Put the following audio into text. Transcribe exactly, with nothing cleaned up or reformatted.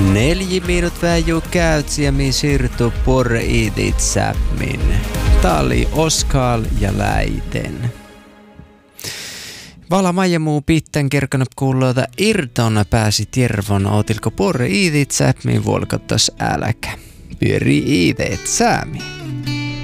Neljä minut väiju käytsiämi siirtu porre idit säpmin. Tää oli Oskal ja Läiten. Vala majamuu pittän kerkonut kuulluota irtona pääsi tiervon otilko porre idit säpmin vuolkottas äläkä. Pyöri ideet säämi.